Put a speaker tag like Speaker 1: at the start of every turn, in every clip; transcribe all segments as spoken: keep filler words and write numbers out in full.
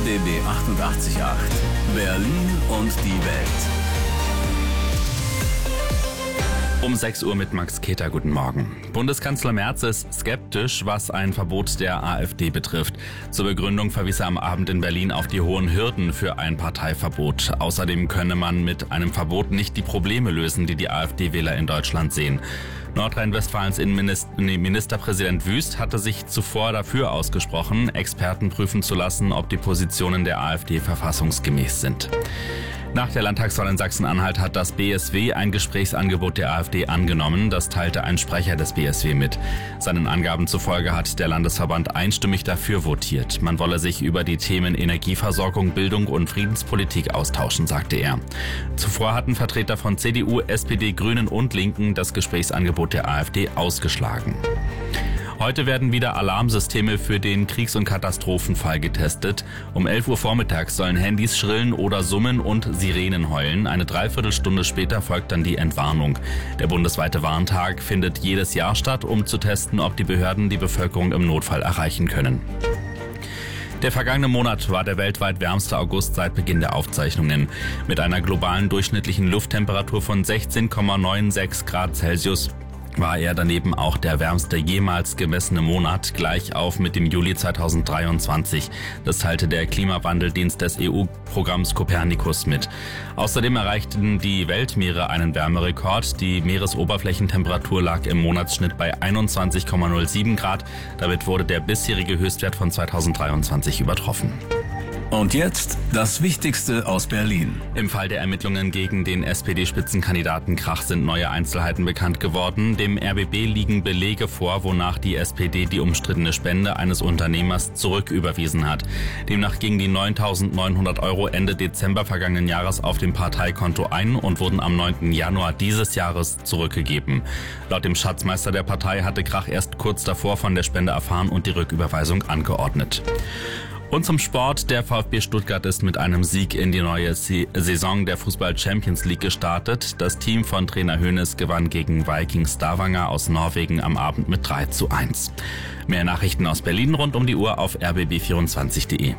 Speaker 1: D B achtundachtzig Komma acht. Berlin und die Welt.
Speaker 2: Um sechs Uhr mit Max Keter, guten Morgen. Bundeskanzler Merz ist skeptisch, was ein Verbot der AfD betrifft. Zur Begründung verwies er am Abend in Berlin auf die hohen Hürden für ein Parteiverbot. Außerdem könne man mit einem Verbot nicht die Probleme lösen, die die AfD-Wähler in Deutschland sehen. Nordrhein-Westfalens Innenminister, nee, Ministerpräsident Wüst hatte sich zuvor dafür ausgesprochen, Experten prüfen zu lassen, ob die Positionen der AfD verfassungsgemäß sind. Nach der Landtagswahl in Sachsen-Anhalt hat das B S W ein Gesprächsangebot der AfD angenommen. Das teilte ein Sprecher des B S W mit. Seinen Angaben zufolge hat der Landesverband einstimmig dafür votiert. Man wolle sich über die Themen Energieversorgung, Bildung und Friedenspolitik austauschen, sagte er. Zuvor hatten Vertreter von C D U, S P D, Grünen und Linken das Gesprächsangebot der AfD ausgeschlagen. Heute werden wieder Alarmsysteme für den Kriegs- und Katastrophenfall getestet. Um elf Uhr vormittags sollen Handys schrillen oder summen und Sirenen heulen. Eine Dreiviertelstunde später folgt dann die Entwarnung. Der bundesweite Warntag findet jedes Jahr statt, um zu testen, ob die Behörden die Bevölkerung im Notfall erreichen können. Der vergangene Monat war der weltweit wärmste August seit Beginn der Aufzeichnungen. Mit einer globalen durchschnittlichen Lufttemperatur von sechzehn Komma sechsundneunzig Grad Celsius war er daneben auch der wärmste jemals gemessene Monat, gleich auf mit dem Juli zweitausenddreiundzwanzig. Das teilte der Klimawandeldienst des E U-Programms Copernicus mit. Außerdem erreichten die Weltmeere einen Wärmerekord. Die Meeresoberflächentemperatur lag im Monatsschnitt bei einundzwanzig Komma null sieben Grad. Damit wurde der bisherige Höchstwert von zweitausenddreiundzwanzig übertroffen.
Speaker 1: Und jetzt das Wichtigste aus Berlin.
Speaker 2: Im Fall der Ermittlungen gegen den S P D-Spitzenkandidaten Krach sind neue Einzelheiten bekannt geworden. Dem R B B liegen Belege vor, wonach die S P D die umstrittene Spende eines Unternehmers zurücküberwiesen hat. Demnach gingen die neuntausendneunhundert Euro Ende Dezember vergangenen Jahres auf dem Parteikonto ein und wurden am neunten Januar dieses Jahres zurückgegeben. Laut dem Schatzmeister der Partei hatte Krach erst kurz davor von der Spende erfahren und die Rücküberweisung angeordnet. Und zum Sport. Der VfB Stuttgart ist mit einem Sieg in die neue Saison der Fußball Champions League gestartet. Das Team von Trainer Hoeneß gewann gegen Viking Stavanger aus Norwegen am Abend mit drei zu eins. Mehr Nachrichten aus Berlin rund um die Uhr auf r b b vierundzwanzig punkt de.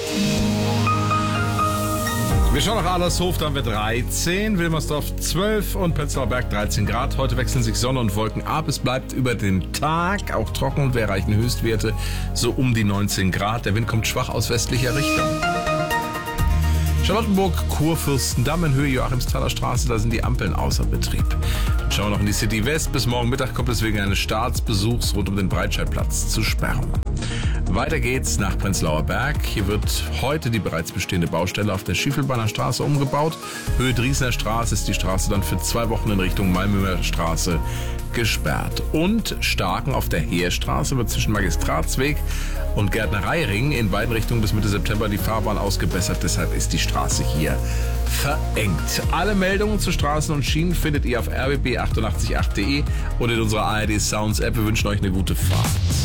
Speaker 3: Wir schauen nach Adlershof, da haben wir dreizehn, Wilmersdorf zwölf und Prenzlauer Berg dreizehn Grad. Heute wechseln sich Sonne und Wolken ab. Es bleibt über den Tag auch trocken und wir erreichen Höchstwerte so um die neunzehn Grad. Der Wind kommt schwach aus westlicher Richtung. Charlottenburg, Kurfürstendamm in Höhe Joachimsthaler Straße, da sind die Ampeln außer Betrieb. Dann schauen wir noch in die City West. Bis morgen Mittag kommt es wegen eines Staatsbesuchs rund um den Breitscheidplatz zu Sperrungen. Weiter geht's nach Prenzlauer Berg. Hier wird heute die bereits bestehende Baustelle auf der Schiefelbeiner Straße umgebaut. Höhe Driesener Straße ist die Straße dann für zwei Wochen in Richtung Malmöer Straße gesperrt. Und Starken auf der Heerstraße wird zwischen Magistratsweg und Gärtnereiring in beiden Richtungen bis Mitte September die Fahrbahn ausgebessert. Deshalb ist die Straße hier verengt. Alle Meldungen zu Straßen und Schienen findet ihr auf r b b achtundachtzig punkt acht punkt de und in unserer A R D Sounds App. Wir wünschen euch eine gute Fahrt.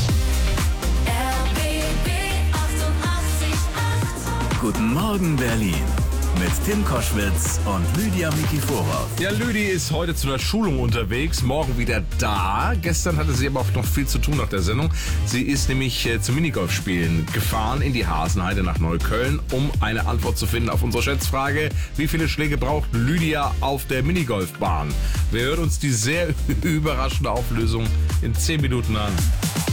Speaker 1: Guten Morgen Berlin mit Tim Koschwitz und Lydia Mikiforov.
Speaker 3: Ja, Lüdi ist heute zu einer Schulung unterwegs, morgen wieder da. Gestern hatte sie aber auch noch viel zu tun nach der Sendung. Sie ist nämlich äh, zum Minigolfspielen gefahren in die Hasenheide nach Neukölln, um eine Antwort zu finden auf unsere Schätzfrage: Wie viele Schläge braucht Lydia auf der Minigolfbahn? Wir hören uns die sehr überraschende Auflösung in zehn Minuten an.